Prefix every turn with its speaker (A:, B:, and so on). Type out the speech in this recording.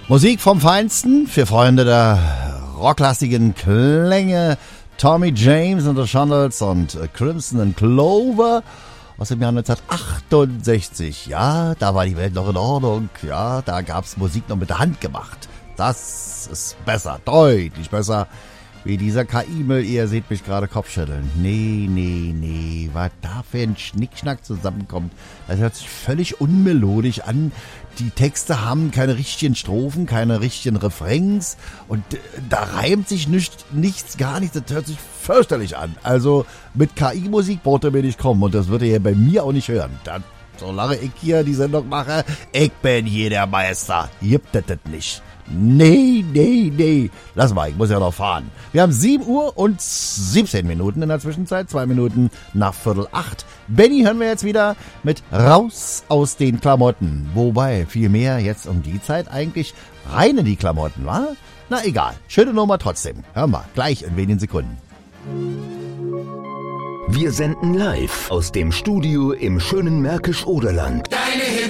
A: Musik vom Feinsten für Freunde der rocklastigen Klänge. Tommy James und the Shondells und Crimson and Clover aus dem Jahr 1968. Ja, da war die Welt noch in Ordnung. Ja, da gab's Musik noch mit der Hand gemacht. Das ist besser, deutlich besser, wie dieser KI-Müll. Ihr seht mich gerade Kopfschütteln. Nee, was da für ein Schnickschnack zusammenkommt. Das hört sich völlig unmelodisch an. Die Texte haben keine richtigen Strophen, keine richtigen Refrains und da reimt sich nichts, gar nichts. Das hört sich fürchterlich an. Also mit KI-Musik braucht ihr mir nicht kommen und das wird ihr bei mir auch nicht hören. Solange ich hier die Sendung mache, ich bin hier der Meister. Gibt das nicht. Nee. Lass mal, ich muss ja noch fahren. Wir haben 7 Uhr und 17 Minuten in der Zwischenzeit. 2 Minuten nach 7:45. Benny hören wir jetzt wieder mit Raus aus den Klamotten. Wobei, vielmehr jetzt um die Zeit eigentlich rein in die Klamotten, wa? Na egal, schöne Nummer trotzdem. Hör mal, gleich in wenigen Sekunden.
B: Wir senden live aus dem Studio im schönen Märkisch-Oderland.